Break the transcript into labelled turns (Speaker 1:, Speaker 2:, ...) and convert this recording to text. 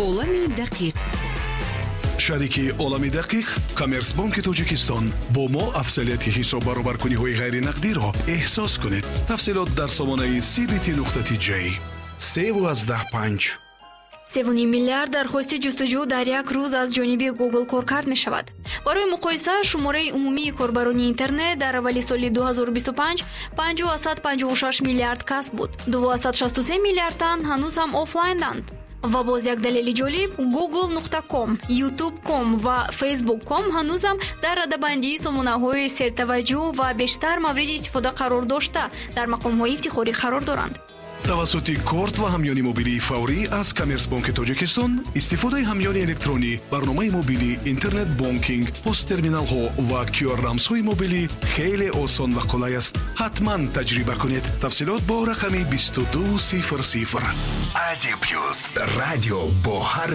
Speaker 1: олами дақиқ.
Speaker 2: шарики олами дақиқ коммерсбанки тоҷикистон бо мо афзалияти ҳисоб баробаркуниҳои ғайринақдиро эҳсос кунед. тафсилот дар сомонаи cbt.j 3.15
Speaker 3: 3 миллиард дархости ҷустуҷӯ дар як рӯз аз ҷониби Google коркард мешавад. барои муқоиса шумораи умумии корбарони интернет дар аввали соли 2025 556 миллиард касб буд. 263 миллиард тан ҳанӯз ҳам офлайнданд. ва боз як далели ҷолиб, google.com, youtube.com ва facebook.com ҳанӯзам дар радабандии сомонаҳои сертаваҷҷӯҳ ва бештар мавриди истифода қарор дошта дар мақомҳои ифтихорӣ қарор доранд.
Speaker 2: тавассути корт ва ҳамёни мобилии фаврӣ аз коммерсбанки тоҷикистон истифодаи ҳамёни электронӣ, барномаи мобилӣ, интернет бонкинг, посттерминалҳо ва QR-рамзҳои мобилӣ хеле осон ва қулай аст. ҳатман таҷриба кунед. тафсилот бо рақами 2200.
Speaker 4: Азия Плюс радио бо ҳар